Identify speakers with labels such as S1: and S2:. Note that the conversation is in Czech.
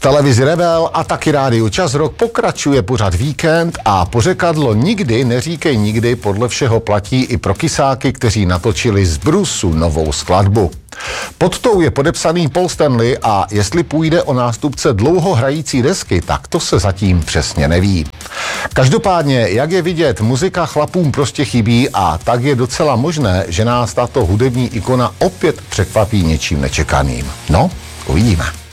S1: televizi Rebel a taky rádiu Čas Rock pokračuje pořad Víkend a pořekadlo nikdy neříkej nikdy podle všeho platí i pro kysáky, kteří natočili z Brusu novou skladbu. Pod tou je podepsaný Paul Stanley a jestli půjde o nástupce dlouho hrající desky, tak to se zatím přesně neví. Každopádně, jak je vidět, muzika chlapům prostě chybí a tak je docela možné, že nás tato hudební ikona opět překvapí něčím nečekaným. No, uvidíme.